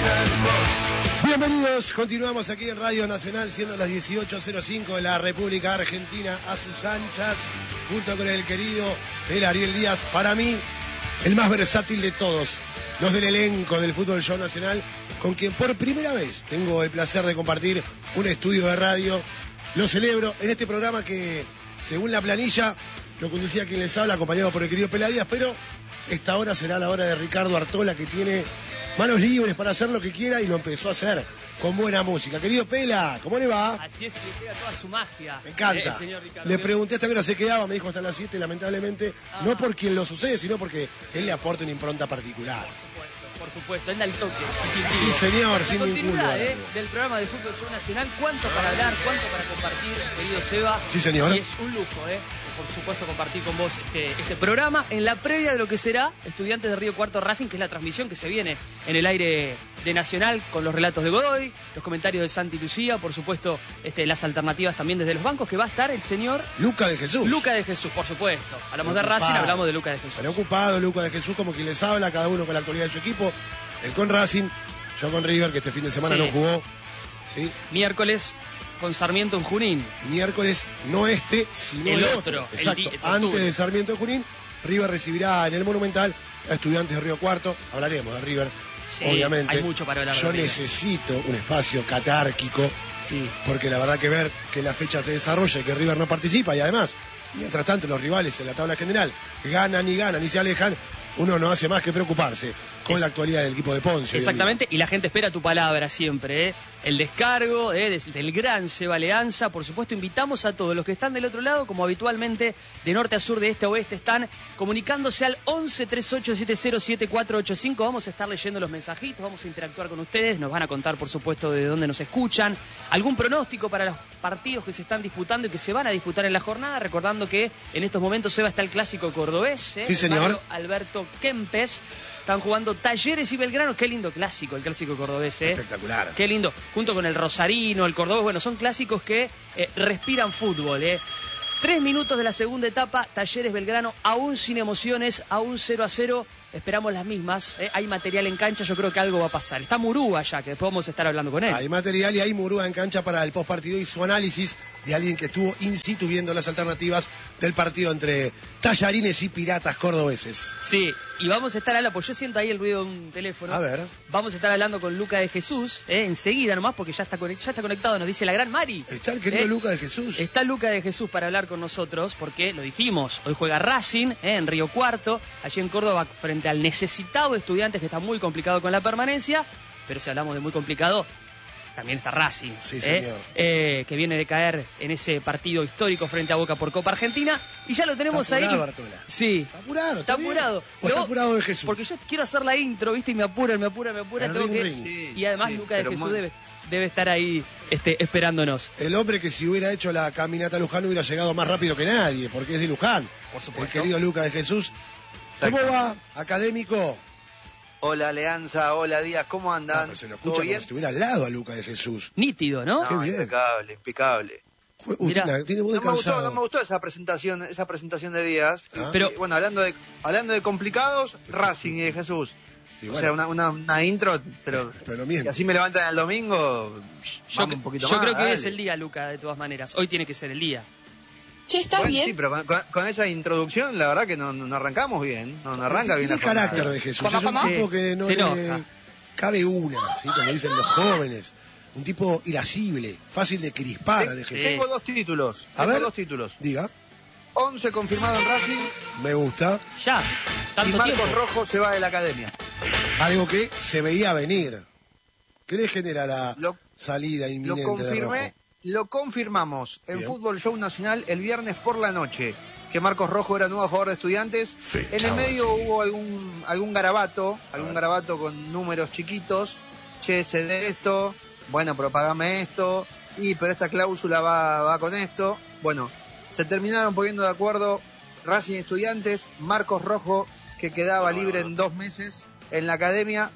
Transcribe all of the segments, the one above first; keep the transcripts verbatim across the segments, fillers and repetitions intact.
Bienvenidos, continuamos aquí en Radio Nacional, siendo las dieciocho cero cinco de la República Argentina, a sus anchas, junto con el querido el Ariel Díaz, para mí, el más versátil de todos, los del elenco del Fútbol Show Nacional, con quien por primera vez tengo el placer de compartir un estudio de radio. Lo celebro en este programa que, según la planilla, lo conducía quien les habla, acompañado por el querido Pela Díaz, pero esta hora será la hora de Ricardo Artola, que tiene manos libres para hacer lo que quiera y lo empezó a hacer con buena música. Querido Pela, ¿cómo le va? Así es, le pega toda su magia. Me encanta. Eh, señor Ricardo. Le pregunté hasta qué hora se quedaba, me dijo hasta las siete, lamentablemente, ah. no por quien lo sucede, sino porque él le aporta una impronta particular. Por supuesto, él da el toque. Sí, señor, sin ningún duda. ¿eh? Del programa de Fútbol Show Nacional, cuánto para hablar, cuánto para compartir, querido Seba. Sí, señor. Y es un lujo, ¿eh? Por supuesto, compartir con vos este, este programa en la previa de lo que será Estudiantes de Río Cuarto Racing, que es la transmisión que se viene en el aire de Nacional, con los relatos de Godoy, los comentarios de Santi Lucía, por supuesto, este, las alternativas también desde los bancos, que va a estar el señor Luca de Jesús. Luca de Jesús, por supuesto. Hablamos de Racing, hablamos de Luca de Jesús. Preocupado Luca de Jesús, como quien les habla, cada uno con la actualidad de su equipo. Él con Racing, yo con River, que este fin de semana sí. no jugó. ¿Sí? Miércoles con Sarmiento en Junín. Miércoles, no este, sino el, el otro. otro. Exacto, el antes de Sarmiento en Junín, River recibirá en el Monumental a Estudiantes de Río Cuarto. Hablaremos de River, sí, obviamente. Hay mucho para hablar. Yo necesito un espacio catárquico, sí. porque la verdad que ver que la fecha se desarrolla y que River no participa, y además, mientras tanto los rivales en la tabla general ganan y ganan y se alejan, uno no hace más que preocuparse con es, la actualidad del equipo de Ponce. Exactamente, y la gente espera tu palabra siempre, ¿eh? El descargo ¿eh? del gran Seba Leanza. Por supuesto, invitamos a todos los que están del otro lado, como habitualmente, de norte a sur, de este a oeste, están comunicándose al once treinta y ocho setenta siete cuatro ocho cinco. Vamos a estar leyendo los mensajitos, vamos a interactuar con ustedes, nos van a contar, por supuesto, de dónde nos escuchan, algún pronóstico para los partidos que se están disputando y que se van a disputar en la jornada, recordando que en estos momentos, Seba, está el clásico cordobés, ¿eh? Sí, señor. Alberto Kempes. Están jugando Talleres y Belgrano. Qué lindo clásico, el clásico cordobés, ¿eh? Espectacular. Qué lindo. Junto con el Rosarino, el Cordobés. Bueno, son clásicos que eh, respiran fútbol, ¿eh? Tres minutos de la segunda etapa. Talleres Belgrano, aún sin emociones, aún cero a cero. Esperamos las mismas. ¿eh? Hay material en cancha, yo creo que algo va a pasar. Está Murúa ya, que después vamos a estar hablando con él. Hay material y hay Murúa en cancha para el postpartido y su análisis de alguien que estuvo in situ viendo las alternativas del partido entre Tallarines y Piratas cordobeses. Sí, y vamos a estar hablando, pues yo siento ahí el ruido de un teléfono. A ver. Vamos a estar hablando con Luca de Jesús, ¿eh? enseguida nomás, porque ya está, ya está conectado, nos dice la gran Mari. ¿Está el querido ¿eh? Luca de Jesús? Está Luca de Jesús para hablar con nosotros, porque lo dijimos, hoy juega Racing ¿eh? en Río Cuarto, allí en Córdoba, frente al necesitado Estudiantes, que está muy complicado con la permanencia, pero si hablamos de muy complicado, también está Racing, sí, ¿eh? Eh, que viene de caer en ese partido histórico frente a Boca por Copa Argentina. Y ya lo tenemos está apurado, ahí. Artola. Sí. Está apurado, está, está apurado. ¿O está apurado de Jesús? Porque yo quiero hacer la intro, ¿viste? Y me apuran, me apuran, me apuran. Tengo ring, que... ring. Sí, y además sí, Luca de Jesús muy... debe, debe estar ahí este, esperándonos. El hombre que si hubiera hecho la caminata a Luján hubiera llegado más rápido que nadie, porque es de Luján. Por supuesto. El querido Luca de Jesús. ¿Cómo va, académico? Hola, Leanza, hola, Díaz, ¿cómo andan? No, se lo escucha como si estuviera al lado a Luca de Jesús. Nítido, ¿no? no Qué bien. Impecable, impecable. Uy, la, tiene voz de no, me gustó, cansado. no me gustó esa presentación, esa presentación de Díaz. ¿Ah? Pero, y, bueno, hablando de hablando de complicados, Racing y de Jesús. Y bueno, o sea, una, una, una intro, pero, pero no y así me levantan el domingo. Yo, un poquito yo más, creo que dale. es el día, Luca, de todas maneras. Hoy tiene que ser el día. Che, ¿estás bueno, bien? Sí, pero con, con, con esa introducción, la verdad que no, no arrancamos bien. No, no arranca bien. Tiene la carácter jornada. de Jesús. ¿Cómo, es un cómo? tipo que no Se le enoja. cabe una, ¿sí? Como dicen los jóvenes. Un tipo irascible, fácil de crispar de Jesús. Tengo dos títulos. A tengo ver. dos títulos. Diga. once confirmado en Racing Me gusta. Ya, y tanto Marcos tiempo. Rojo se va de la academia. Algo que se veía venir. ¿Qué le genera la Lo- salida Lo inminente de confirmé, Rojo? lo confirmamos en Bien. Fútbol Show Nacional el viernes por la noche, que Marcos Rojo era nuevo jugador de Estudiantes. En el medio hubo algún algún garabato, algún garabato con números chiquitos. Che, cede esto, bueno, pero pagame esto, y pero esta cláusula va, va con esto. Bueno, se terminaron poniendo de acuerdo Racing y Estudiantes. Marcos Rojo, que quedaba libre en dos meses en la academia,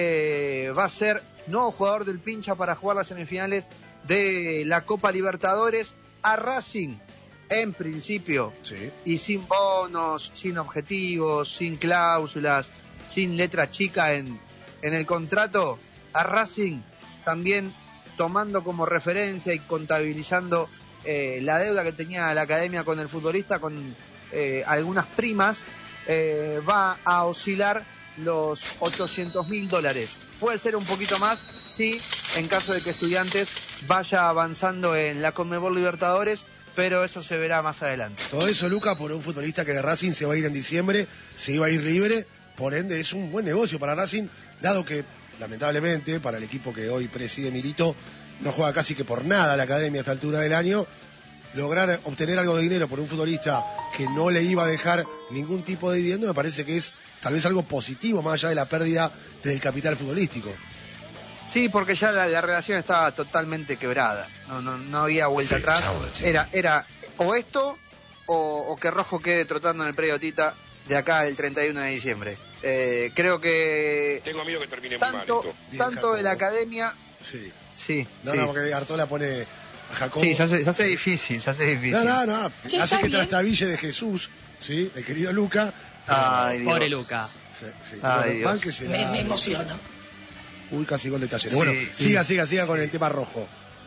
eh, va a ser nuevo jugador del Pincha para jugar las semifinales de la Copa Libertadores. A Racing, en principio, Sí. y sin bonos, sin objetivos, sin cláusulas, sin letra chica en, en el contrato, a Racing también tomando como referencia y contabilizando eh, la deuda que tenía la academia con el futbolista, con eh, algunas primas, eh, va a oscilar los ochocientos mil dólares. Puede ser un poquito más, sí, en caso de que Estudiantes vaya avanzando en la Conmebol Libertadores, pero eso se verá más adelante. Todo eso, Luca, por un futbolista que de Racing se va a ir en diciembre, se iba a ir libre, por ende es un buen negocio para Racing, dado que, lamentablemente, para el equipo que hoy preside Milito, no juega casi que por nada la academia a esta altura del año. Lograr obtener algo de dinero por un futbolista que no le iba a dejar ningún tipo de dividendo me parece que es tal vez algo positivo, más allá de la pérdida del capital futbolístico. Sí, porque ya la, la relación estaba totalmente quebrada, no, no, no había vuelta sí, atrás, chau, era, era o esto o, o que Rojo quede trotando en el predio Tita de acá el treinta y uno de diciembre. Eh, creo que tengo miedo que termine tanto, muy mal, tanto de la academia... Sí, sí, no, sí. no, porque Artola pone... Jacobo. Sí, se hace, se hace difícil, se hace difícil. No, no, no. Sí, hace que bien. trastabille de Jesús, ¿sí? El querido Luca. Ay, Dios. Pobre Luca. Sí, sí. Ay, Dios. Dios. Se Me, la... me emociona. Uy, casi gol de Talleres. Sí, Bueno, sí. siga, siga, siga con el tema rojo.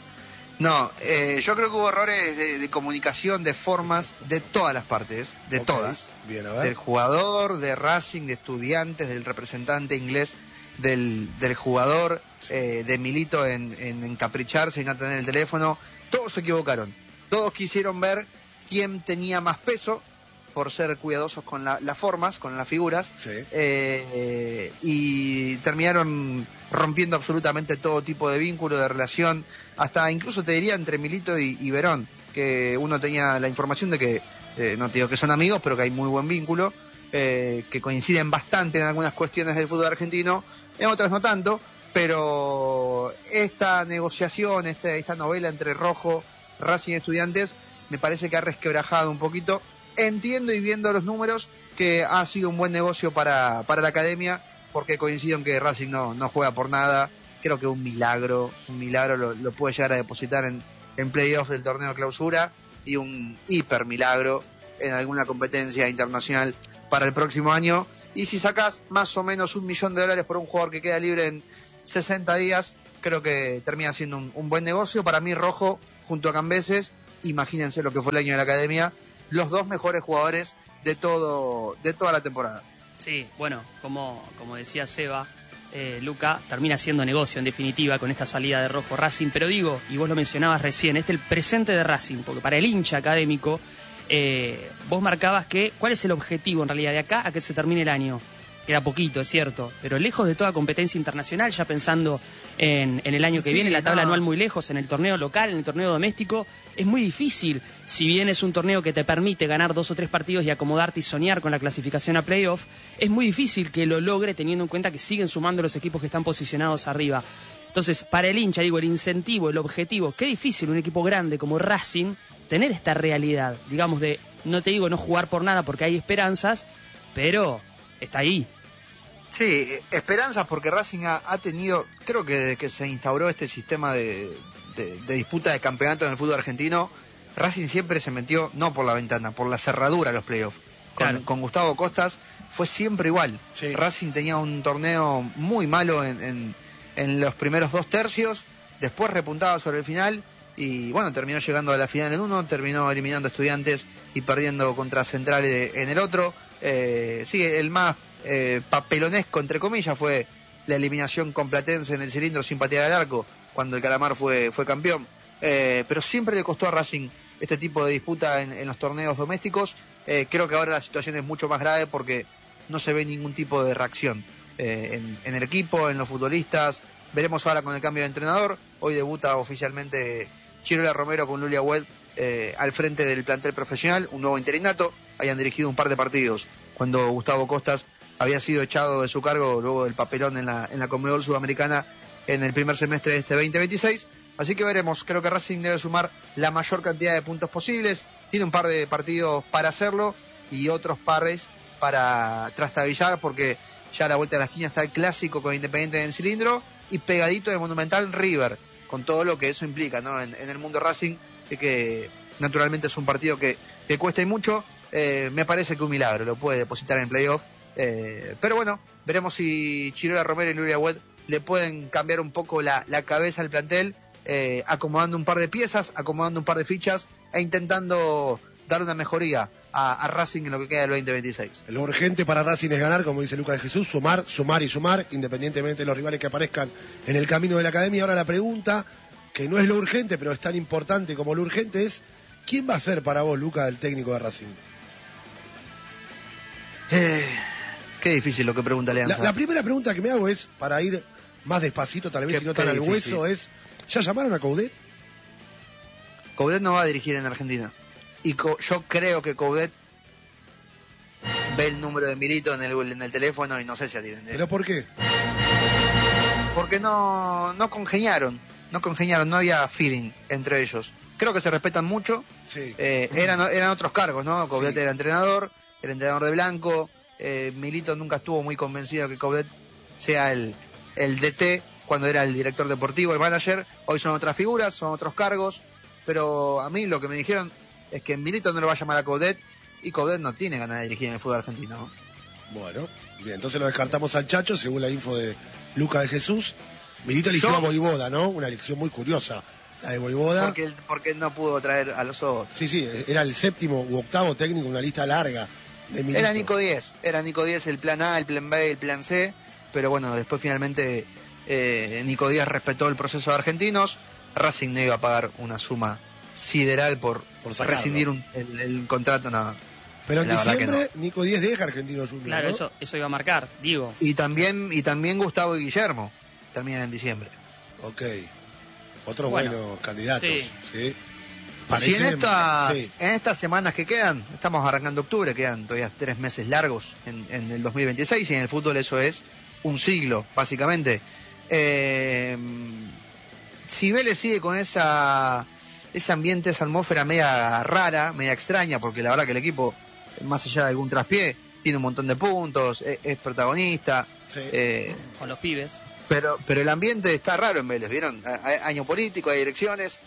No, eh, yo creo que hubo errores de, de comunicación, de formas, de todas las partes, de Ok, todas. Bien, a ver. Del jugador, de Racing, de Estudiantes, del representante inglés, del, del jugador, eh, de Milito en, en encapricharse y no tener el teléfono. Todos se equivocaron. Todos quisieron ver quién tenía más peso por ser cuidadosos con la, las formas, con las figuras. Sí. Eh, y terminaron rompiendo absolutamente todo tipo de vínculo, de relación, hasta incluso te diría entre Milito y, y Verón, que uno tenía la información de que, eh, no te digo que son amigos, pero que hay muy buen vínculo, eh, que coinciden bastante en algunas cuestiones del fútbol argentino, en otras no tanto, pero esta negociación, esta, esta novela entre Rojo, Racing y Estudiantes, me parece que ha resquebrajado un poquito. Entiendo y viendo los números que ha sido un buen negocio para, para la academia, porque coincido en que Racing no, no juega por nada. Creo que un milagro, un milagro lo, lo puede llegar a depositar en, en playoff del torneo de clausura y un hiper milagro en alguna competencia internacional para el próximo año. Y si sacas más o menos un millón de dólares por un jugador que queda libre en sesenta días, creo que termina siendo un, un buen negocio. Para mí, Rojo, junto a Cambeses, imagínense lo que fue el año de la academia, los dos mejores jugadores de todo de toda la temporada. Sí, bueno, como, como decía Seba, eh, Luca, termina siendo negocio en definitiva con esta salida de Rojo Racing, pero digo, y vos lo mencionabas recién, este es el presente de Racing, porque para el hincha académico, eh, vos marcabas que, ¿cuál es el objetivo en realidad de acá a que se termine el año? Queda poquito, es cierto, pero lejos de toda competencia internacional, ya pensando en, en el año que Sí, viene, la tabla no. anual muy lejos, en el torneo local, en el torneo doméstico, es muy difícil, si bien es un torneo que te permite ganar dos o tres partidos y acomodarte y soñar con la clasificación a playoff, es muy difícil que lo logre teniendo en cuenta que siguen sumando los equipos que están posicionados arriba. Entonces, para el hincha, digo, el incentivo, el objetivo, qué difícil un equipo grande como Racing tener esta realidad, digamos, de, no te digo no jugar por nada porque hay esperanzas, pero está ahí. Sí, esperanzas porque Racing ha, ha tenido, creo que desde que se instauró este sistema de, de, de disputa de campeonato en el fútbol argentino, Racing siempre se metió, no por la ventana, por la cerradura a los playoffs. Con, Claro. con Gustavo Costas fue siempre igual. Sí. Racing tenía un torneo muy malo en, en, en los primeros dos tercios, después repuntaba sobre el final y bueno, terminó llegando a la final en uno, terminó eliminando a Estudiantes y perdiendo contra Central en el otro. Eh, sí, el más eh, papelonesco, entre comillas, fue la eliminación con Platense en el cilindro sin patear al arco, cuando el Calamar fue, fue campeón. Eh, pero siempre le costó a Racing este tipo de disputa en, en los torneos domésticos. Eh, creo que ahora la situación es mucho más grave porque no se ve ningún tipo de reacción eh, en, en el equipo, en los futbolistas. Veremos ahora con el cambio de entrenador. Hoy debuta oficialmente Chirola Romero con Lulia Wed eh, al frente del plantel profesional, un nuevo interinato. Hayan dirigido un par de partidos cuando Gustavo Costas había sido echado de su cargo luego del papelón en la, en la Conmebol Sudamericana en el primer semestre de este veinte veintiséis. Así que veremos, creo que Racing debe sumar la mayor cantidad de puntos posibles, tiene un par de partidos para hacerlo y otros pares para trastabillar, porque ya a la vuelta de la esquina está el clásico con Independiente en el cilindro y pegadito del Monumental River, con todo lo que eso implica, ¿no? en, en el mundo Racing, que, que naturalmente es un partido que, que cuesta y mucho. Eh, me parece que un milagro lo puede depositar en playoff, eh, pero bueno, veremos si Chirola Romero y Lulia Wed le pueden cambiar un poco la, la cabeza al plantel, eh, acomodando un par de piezas, acomodando un par de fichas e intentando dar una mejoría a, a Racing en lo que queda del veinte veintiséis. Lo urgente para Racing es ganar, como dice Lucas de Jesús, sumar, sumar y sumar, independientemente de los rivales que aparezcan en el camino de la academia. Ahora la pregunta, que no es lo urgente, pero es tan importante como lo urgente, es ¿quién va a ser para vos, Lucas, el técnico de Racing? Eh, qué difícil lo que pregunta Alianza. La, la primera pregunta que me hago es, para ir más despacito, tal vez, y no tan al hueso, es, ¿ya llamaron a Coudet? Coudet no va a dirigir en Argentina. Y Co- yo creo que Coudet ve el número de Milito en el, en el teléfono y no sé si atiende. ¿Pero por qué? Porque no, no congeniaron, no congeniaron, no había feeling entre ellos. Creo que se respetan mucho. Sí. Eh, eran, eran otros cargos, ¿no? Coudet Sí. era entrenador, el entrenador de Blanco. Eh, Milito nunca estuvo muy convencido que Coudet sea el, el D T cuando era el director deportivo, el manager. Hoy son otras figuras, son otros cargos. Pero a mí lo que me dijeron es que Milito no lo va a llamar a Coudet y Coudet no tiene ganas de dirigir en el fútbol argentino, ¿no? Bueno, bien, entonces lo descartamos al Chacho, según la info de Lucas de Jesús. Milito eligió Yo- a Voivoda, ¿no? Una elección muy curiosa, la de Voivoda. Porque, él- porque él no pudo traer a los otros. Sí, sí, era el séptimo u octavo técnico, una lista larga de Milito. Era Nico diez, era Nico diez el plan A, el plan B, el plan C, pero bueno, después finalmente eh, Nico Díaz respetó el proceso de argentinos. Racing no iba a pagar una suma sideral por, Por sacarlo. rescindir un- el, el contrato, nada. Pero en La verdad que diciembre, Nico Díaz deja Argentino Junior, Claro, ¿no? eso, eso iba a marcar, digo. Y también, y también Gustavo y Guillermo terminan en diciembre. Ok. Otros Bueno, buenos candidatos, sí. ¿sí? Si Parece- en estas, sí. en estas semanas que quedan, estamos arrancando octubre, quedan todavía tres meses largos en, en el dos mil veintiséis y en el fútbol eso es un siglo, básicamente. Eh, si Vélez sigue con esa ese ambiente, esa atmósfera media rara, media extraña, porque la verdad que el equipo, más allá de algún traspié, tiene un montón de puntos, es, es protagonista, Sí. eh, Con los pibes. pero pero el ambiente está raro en Vélez, ¿vieron? Hay año político, hay elecciones.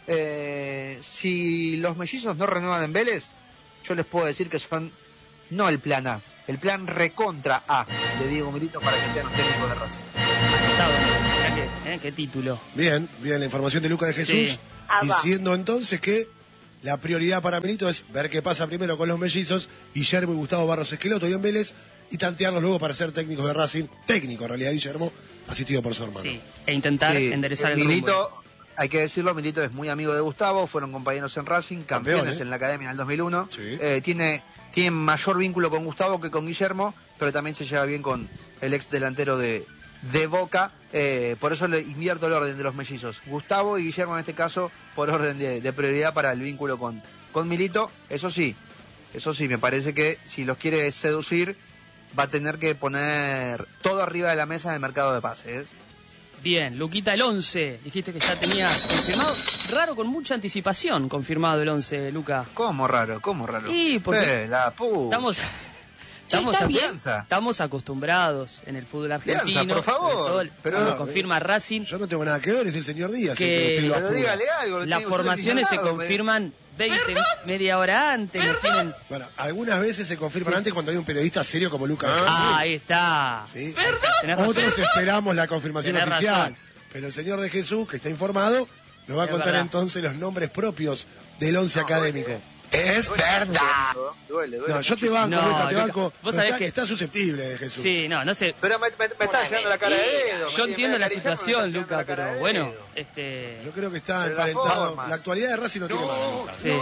Eh, si los mellizos no renuevan en Vélez, yo les puedo decir que son no el plan A, el plan recontra A de Diego Milito para que sean los técnicos de Racing. Anotado, mirá qué, eh, qué título. Bien, bien, la información de Lucas de Jesús, Sí. diciendo entonces que la prioridad para Milito es ver qué pasa primero con los mellizos, Guillermo y Gustavo Barros Esqueloto y en Vélez, y tantearlos luego para ser técnicos de Racing, técnico en realidad Guillermo, asistido por su hermano. Sí, e intentar Sí, enderezar el Milito, rumbo. hay que decirlo, Milito es muy amigo de Gustavo, fueron compañeros en Racing, campeones Campeón, ¿eh? en la academia en el dos mil uno. Sí. Eh, tiene, tiene mayor vínculo con Gustavo que con Guillermo, pero también se lleva bien con el ex delantero de, de Boca. Eh, por eso le invierto el orden de los mellizos. Gustavo y Guillermo en este caso por orden de, de prioridad para el vínculo con, con Milito. Eso sí, eso sí, me parece que si los quiere seducir va a tener que poner todo arriba de la mesa en el mercado de pases. Bien, Luquita, el once. Dijiste que ya tenías confirmado. Raro, con mucha anticipación confirmado el once, Luca. ¿Cómo raro? ¿Cómo raro? Y porque Eh, la pu- estamos... Estamos, está a- bien. estamos acostumbrados en el fútbol argentino. Lianza, por favor. sobre todo el- Pero- cuando confirma Racing, Yo no tengo nada que ver, es el señor Díaz. Que- el que estoy en los Pero apuros. dígale algo. lo las tiene usted formaciones se señalado, me- confirman veinte, media hora antes. Nos tienen... Bueno, algunas veces se confirman antes cuando hay un periodista serio como Lucas. de Ah, Jesús. ahí está. Sí. Tenés razón. Otros esperamos la confirmación Tenés oficial. razón. Pero el señor de Jesús, que está informado, nos va a Es contar verdad. entonces los nombres propios del once académico. Es verdad. Duele, duele. No, yo te banco, No, Lucas, te Lucas, banco. vos pero sabés está, que- está susceptible de Jesús. Sí, no, no sé. Pero me, me, me está llenando la cara de dedo. Yo me- entiendo me la acariciaron, me situación, está llenando Luca, la cara pero de bueno, dedo. este... Yo creo que está Pero las emparentado. formas. La actualidad de Racing no tiene mano, Lucas. Sí.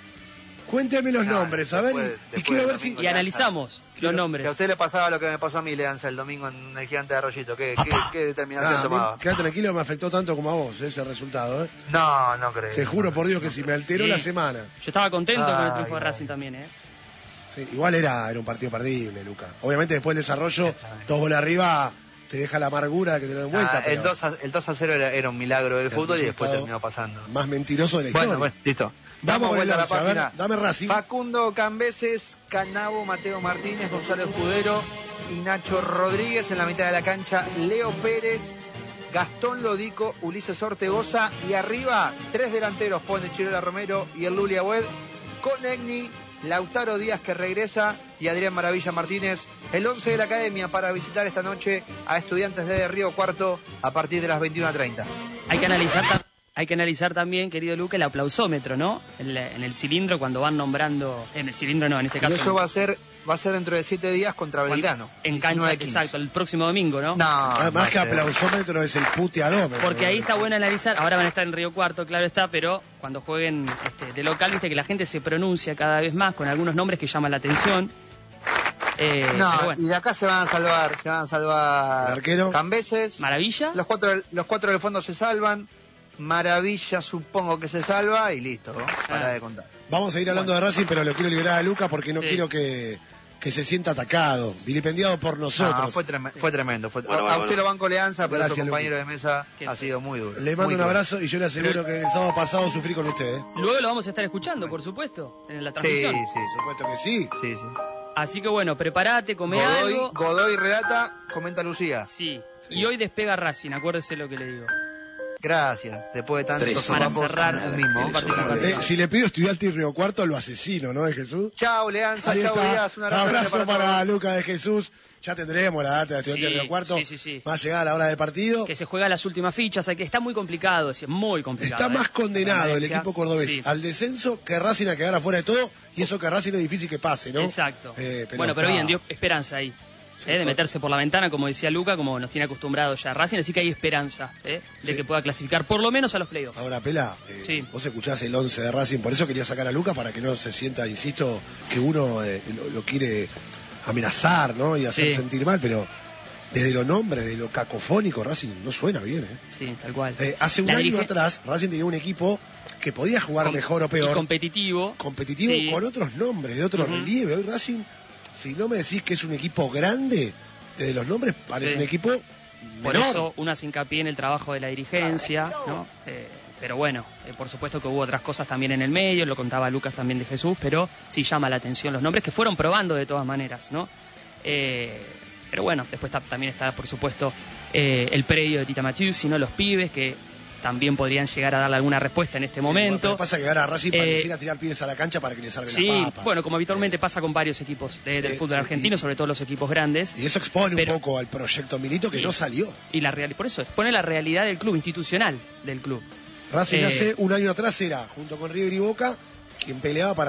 Cuénteme los No, nombres, a ver, después- y- y, después quiero del ver si... domingo Y analizamos los Quiero- nombres. Si a usted le pasaba lo que me pasó a mí, Leanza, el domingo en el Gigante de Arroyito, ¿qué, qué, qué determinación Ah, tomaba? bien, quédate tranquilo, me afectó tanto como a vos ese resultado. ¿eh? No, no creo. Te juro por Dios que si me alteró Sí. la semana. Yo estaba contento con el Ay, triunfo de ay. Racing también, ¿eh? Sí, igual era, era un partido perdible, Luca. Obviamente después del desarrollo, Exactamente. dos goles arriba, te deja la amargura de que te lo den vuelta. Ah, pero el, dos a, el dos a cero era, era un milagro del El fútbol y después resultado terminó pasando. más mentiroso de la historia. Bueno, bueno, listo. Vamos con el vuelta a la once, a ver, página. dame Racing. Facundo Cambeses, Canabo, Mateo Martínez, Gonzalo Escudero y Nacho Rodríguez en la mitad de la cancha. Leo Pérez, Gastón Lodico, Ulises Ortegoza y arriba tres delanteros, pone Chirola Romero y el Luli Agüed, con Egni, Lautaro Díaz que regresa y Adrián Maravilla Martínez, el once de la academia para visitar esta noche a Estudiantes de Río Cuarto a partir de las veintiuna treinta. Hay que analizar, hay que analizar también, querido Luca, el aplausómetro, ¿no? En, la, en el cilindro cuando van nombrando, en el cilindro no, en este caso. Y eso va a ser va a ser dentro de siete días contra Belgrano. En cancha, exacto, el próximo domingo, ¿no? No, ah, más que aplausómetro es el puteadómetro. Porque ahí está bueno analizar, ahora van a estar en Río Cuarto, claro está, pero cuando jueguen este, de local, viste que la gente se pronuncia cada vez más con algunos nombres que llaman la atención. Eh, no, bueno. Y de acá se van a salvar, se van a salvar ¿El arquero? Cambeses. Maravilla. Los cuatro, los cuatro del fondo se salvan. Maravilla supongo que se salva y listo, ¿no? Para ah. de contar. Vamos a ir hablando bueno. de Racing, pero lo quiero liberar a Luca porque no sí. quiero que, que se sienta atacado, vilipendiado por nosotros. No, fue, trem fue tremendo. Fue bueno, a, bueno, a usted bueno. lo banco Leanza, pero Gracias, su compañero Luca. de mesa Qué ha sido muy duro. Le mando un duro. abrazo y yo le aseguro pero... que el sábado pasado sufrí con usted. ¿eh? Luego lo vamos a estar escuchando, por supuesto, en la transmisión. Sí, sí, por supuesto que sí. Sí, sí. Así que bueno, prepárate, come Godoy, algo. Godoy relata, comenta Lucía. Sí. sí, y hoy despega Racing, acuérdese lo que le digo. Gracias, después de tantos para cerrar el mismo. Eh, si le pido Estudiante y Río Cuarto, lo asesino, ¿no? De Jesús. Chao, Leanza, chao, Díaz. Un abrazo, abrazo para, para Lucas de Jesús. Ya tendremos la data de Estudiante sí, y Río Cuarto. Sí, sí, sí. Va a llegar a la hora del partido. Que se juega las últimas fichas, que está muy complicado, es muy complicado. Está ¿eh? más condenado el equipo cordobés sí. al descenso que Racing a quedar afuera de todo, y eso que Racing es difícil que pase, ¿no? Exacto. Eh, pero bueno, está... pero bien, dio esperanza ahí. Sí, ¿eh? De meterse por la ventana, como decía Luca, como nos tiene acostumbrado ya Racing, así que hay esperanza ¿eh? de sí. que pueda clasificar por lo menos a los playoffs. Ahora, Pela, eh, sí. vos escuchás el once de Racing, por eso quería sacar a Luca, para que no se sienta, insisto, que uno eh, lo, lo quiere amenazar, ¿no? Y hacer sí. sentir mal, pero desde los nombres, de lo cacofónico, Racing no suena bien, ¿eh? Sí, tal cual. Eh, hace un la año dirige... atrás, Racing tenía un equipo que podía jugar Com mejor o peor. Y competitivo. Competitivo sí. con otros nombres, de otro uh -huh. relieve. Hoy Racing... Si no me decís que es un equipo grande, desde los nombres parece sí. un equipo menor. Por eso uno hace hincapié en el trabajo de la dirigencia, ¿no? Eh, pero bueno, eh, por supuesto que hubo otras cosas también en el medio, lo contaba Lucas también de Jesús, pero sí llama la atención los nombres que fueron probando de todas maneras, ¿no? Eh, pero bueno, después está, también está, por supuesto, eh, el predio de Tita Matiusi, ¿no? Los pibes que también podrían llegar a darle alguna respuesta en este momento. Sí, bueno, pasa que ahora Racing pareciera eh, tirar pibes a la cancha para que le salven sí, la papa. Bueno, como habitualmente eh, pasa con varios equipos de, sí, del fútbol sí, argentino, y, sobre todo los equipos grandes. Y eso expone pero, un poco al proyecto Milito que sí, no salió. Y la real, por eso expone la realidad del club, institucional del club. Racing eh, hace un año atrás era, junto con River y Boca, quien peleaba para